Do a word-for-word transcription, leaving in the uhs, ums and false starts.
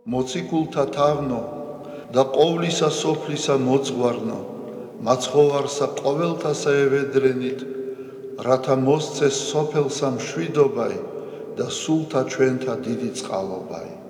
მოციქულთა თავნო და ყოვლისა სოფლისა მოძღვარნო, მაცხოვარსა ყოველთასა ევედრენით, რათა მოსცეს სოფელსა მშვიდობაი და სულთა ჩვენთა დიდი წყალობაი.